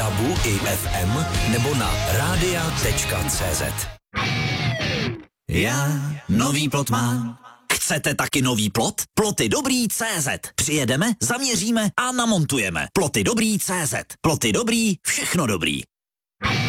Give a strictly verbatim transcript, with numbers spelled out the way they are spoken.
DABu i F M nebo na rádia tečka cé zet. Já nový plot mám. Chcete taky nový plot? Ploty dobrý tečka cé zet. Přijedeme, zaměříme a namontujeme. Ploty dobrý tečka cé zet. Ploty dobrý, všechno dobrý.